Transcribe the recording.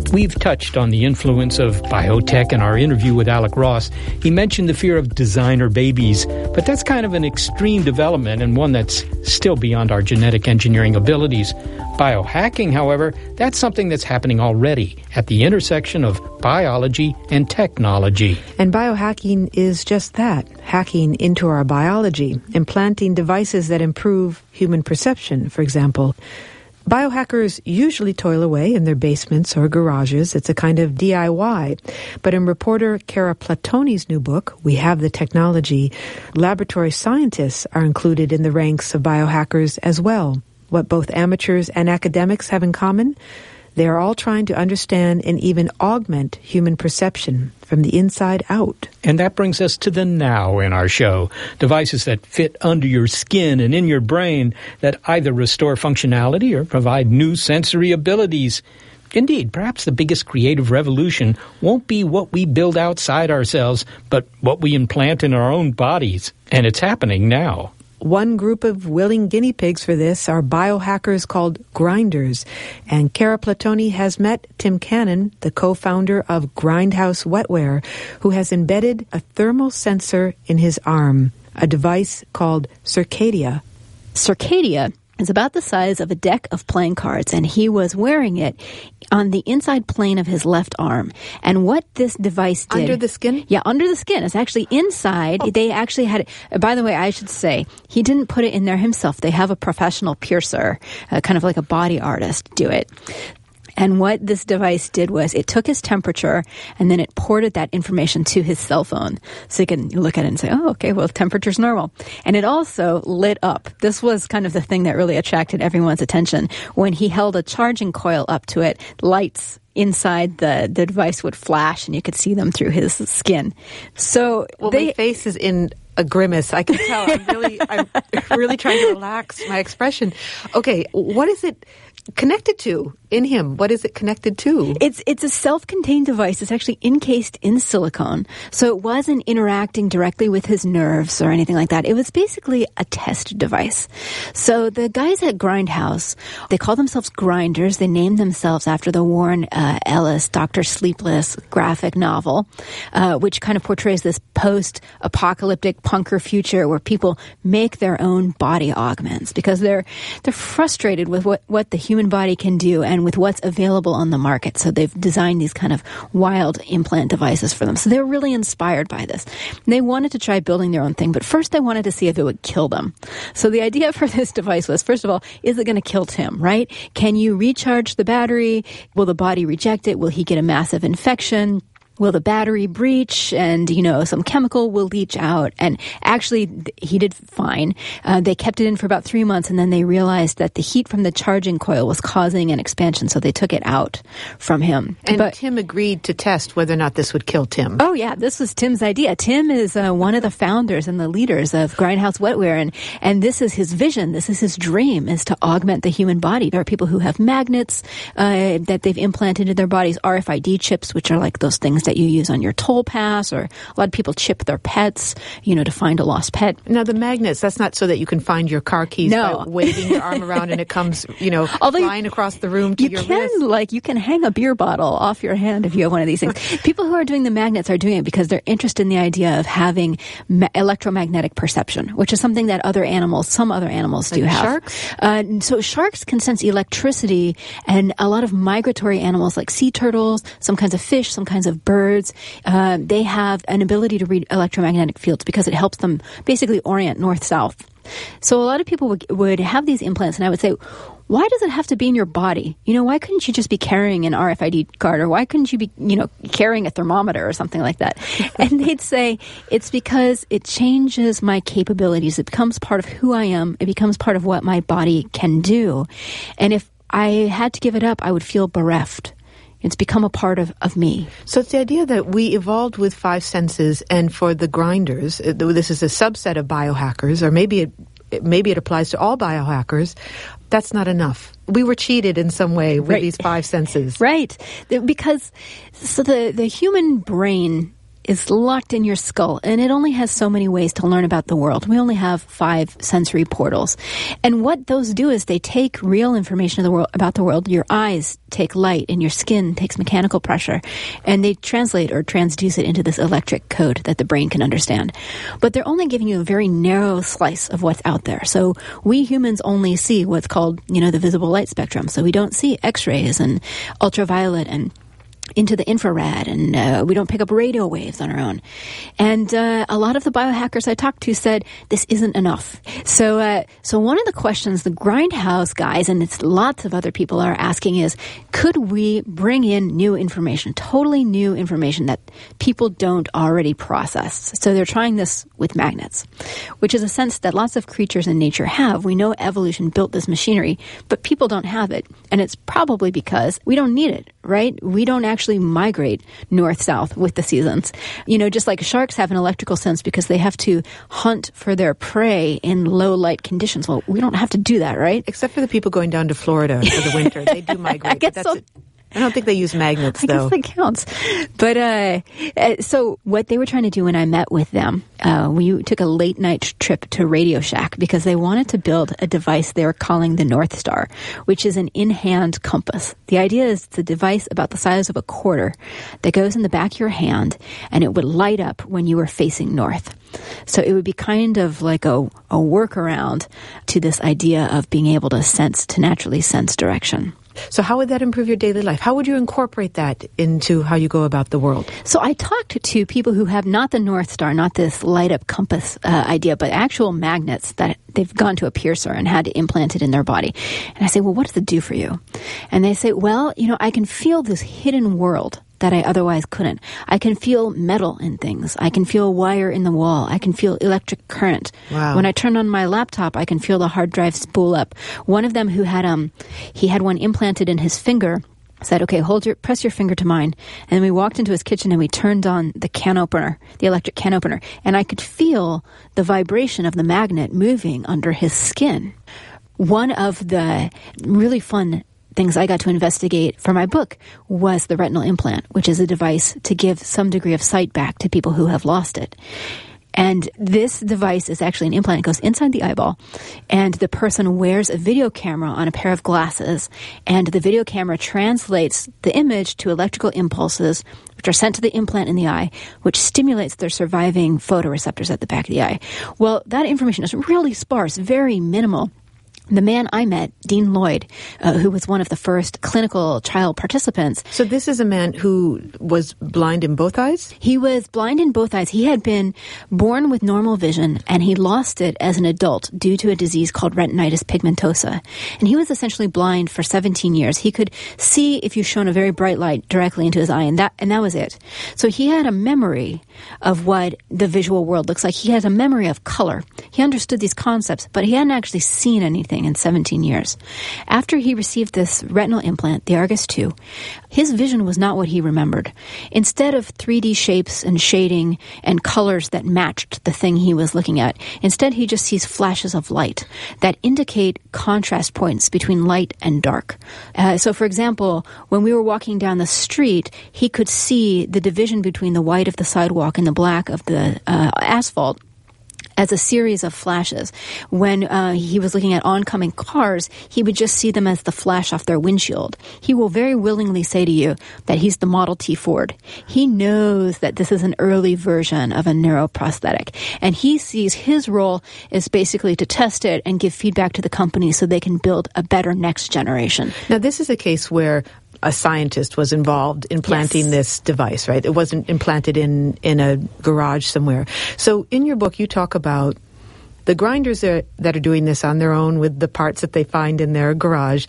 We've touched on the influence of biotech in our interview with Alec Ross. He mentioned the fear of designer babies, but that's kind of an extreme development and one that's still beyond our genetic engineering abilities. Biohacking, however, that's something that's happening already at the intersection of biology and technology. And biohacking is just that, hacking into our biology, implanting devices that improve human perception, for example. Biohackers usually toil away in their basements or garages. It's a kind of DIY. But in reporter Kara Platoni's new book, We Have the Technology, laboratory scientists are included in the ranks of biohackers as well. What both amateurs and academics have in common? They are all trying to understand and even augment human perception from the inside out. And that brings us to the now in our show. Devices that fit under your skin and in your brain that either restore functionality or provide new sensory abilities. Indeed, perhaps the biggest creative revolution won't be what we build outside ourselves, but what we implant in our own bodies. And it's happening now. One group of willing guinea pigs for this are biohackers called grinders. And Kara Platoni has met Tim Cannon, the co-founder of Grindhouse Wetware, who has embedded a thermal sensor in his arm, a device called Circadia. Circadia is about the size of a deck of playing cards, and he was wearing it on the inside plane of his left arm. And what this device did... Under the skin? Yeah, under the skin. It's actually inside. Oh. They actually had it... By the way, I should say, he didn't put it in there himself. They have a professional piercer, kind of like a body artist, do it. And what this device did was it took his temperature and then it ported that information to his cell phone. So you can look at it and say, oh, okay, well, temperature's normal. And it also lit up. This was kind of the thing that really attracted everyone's attention. When he held a charging coil up to it, lights inside the device would flash and you could see them through his skin. So my face is in a grimace. I can tell. I'm really trying to relax my expression. Okay, what is it connected to in him? What is it connected to? It's a self-contained device. It's actually encased in silicone. So it wasn't interacting directly with his nerves or anything like that. It was basically a test device. So the guys at Grindhouse, they call themselves grinders. They named themselves after the Warren Ellis Dr. Sleepless graphic novel, which kind of portrays this post-apocalyptic punker future where people make their own body augments because they're frustrated with what the human body can do and with what's available on the market. So they've designed these kind of wild implant devices for them. So they're really inspired by this. They wanted to try building their own thing, but first they wanted to see if it would kill them. So the idea for this device was, first of all, is it going to kill Tim, right? Can you recharge the battery? Will the body reject it? Will he get a massive infection? Will the battery breach and, some chemical will leach out? And actually, he did fine. They kept it in for about 3 months, and then they realized that the heat from the charging coil was causing an expansion, so they took it out from him. And Tim agreed to test whether or not this would kill Tim. Oh, yeah, this was Tim's idea. Tim is one of the founders and the leaders of Grindhouse Wetware, and this is his vision, this is his dream, is to augment the human body. There are people who have magnets that they've implanted in their bodies, RFID chips, which are like those things that you use on your toll pass, or a lot of people chip their pets, to find a lost pet. Now, the magnets, that's not so that you can find your car keys by waving your arm around and it comes, flying across the room to your wrist. You can hang a beer bottle off your hand if you have one of these things. People who are doing the magnets are doing it because they're interested in the idea of having electromagnetic perception, which is something that some other animals do have. Sharks? So sharks can sense electricity, and a lot of migratory animals like sea turtles, some kinds of fish, some kinds of birds, they have an ability to read electromagnetic fields because it helps them basically orient north-south. So a lot of people would have these implants, and I would say, why does it have to be in your body? Why couldn't you just be carrying an RFID card, or why couldn't you be, carrying a thermometer or something like that? And they'd say, it's because it changes my capabilities. It becomes part of who I am. It becomes part of what my body can do. And if I had to give it up, I would feel bereft. It's become a part of me. So it's the idea that we evolved with 5 senses, and for the grinders, this is a subset of biohackers, or maybe it applies to all biohackers. That's not enough. We were cheated in some way with these 5 senses. Right. Because the human brain is locked in your skull, and it only has so many ways to learn about the world. We only have 5 sensory portals. And what those do is they take real information about the world. Your eyes take light, and your skin takes mechanical pressure, and they translate or transduce it into this electric code that the brain can understand. But they're only giving you a very narrow slice of what's out there. So we humans only see what's called, the visible light spectrum. So we don't see X-rays and ultraviolet and into the infrared, and we don't pick up radio waves on our own. And a lot of the biohackers I talked to said this isn't enough. So one of the questions the Grindhouse guys, and it's lots of other people are asking is, could we bring in new information, totally new information that people don't already process? So they're trying this with magnets, which is a sense that lots of creatures in nature have. We know evolution built this machinery, but people don't have it. And it's probably because we don't need it, right? We don't actually migrate north-south with the seasons. Just like sharks have an electrical sense because they have to hunt for their prey in low light conditions. Well, we don't have to do that, right? Except for the people going down to Florida for the winter. They do migrate. I guess so. I don't think they use magnets, though. I guess that counts. But so what they were trying to do when I met with them, we took a late night trip to Radio Shack because they wanted to build a device they were calling the North Star, which is an in-hand compass. The idea is it's a device about the size of a quarter that goes in the back of your hand, and it would light up when you were facing north. So it would be kind of like a workaround to this idea of being able to naturally sense direction. So how would that improve your daily life? How would you incorporate that into how you go about the world? So I talked to people who have not the North Star, not this light-up compass idea, but actual magnets that they've gone to a piercer and had to implant it in their body. And I say, well, what does it do for you? And they say, well, I can feel this hidden world that I otherwise couldn't. I can feel metal in things. I can feel wire in the wall. I can feel electric current. Wow. When I turn on my laptop, I can feel the hard drive spool up. One of them who had he had one implanted in his finger said, okay, press your finger to mine. And then we walked into his kitchen and we turned on the can opener, the electric can opener, and I could feel the vibration of the magnet moving under his skin. One of the really fun things I got to investigate for my book was the retinal implant, which is a device to give some degree of sight back to people who have lost it. And this device is actually an implant. It goes inside the eyeball, and the person wears a video camera on a pair of glasses, and the video camera translates the image to electrical impulses, which are sent to the implant in the eye, which stimulates their surviving photoreceptors at the back of the eye. Well, that information is really sparse, very minimal. The man I met, Dean Lloyd, who was one of the first clinical trial participants. So this is a man who was blind in both eyes? He was blind in both eyes. He had been born with normal vision, and he lost it as an adult due to a disease called retinitis pigmentosa. And he was essentially blind for 17 years. He could see if you shone a very bright light directly into his eye, and that was it. So he had a memory of what the visual world looks like. He had a memory of color. He understood these concepts, but he hadn't actually seen anything in 17 years. After he received this retinal implant, the Argus II, his vision was not what he remembered. Instead of 3D shapes and shading and colors that matched the thing he was looking at, instead he just sees flashes of light that indicate contrast points between light and dark. So for example, when we were walking down the street, he could see the division between the white of the sidewalk and the black of the asphalt as a series of flashes. When he was looking at oncoming cars, he would just see them as the flash off their windshield. He will very willingly say to you that he's the Model T Ford. He knows that this is an early version of a neuroprosthetic, and he sees his role is basically to test it and give feedback to the company so they can build a better next generation. Now, this is a case where a scientist was involved in planting this device, right? It wasn't implanted in a garage somewhere. So in your book, you talk about the grinders that are doing this on their own with the parts that they find in their garage.